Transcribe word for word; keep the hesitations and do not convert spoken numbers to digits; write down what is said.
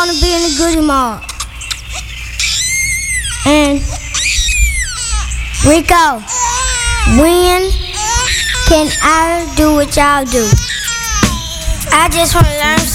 want to be in the goodie mob. And Rico, when can I do what y'all do? I just want to learn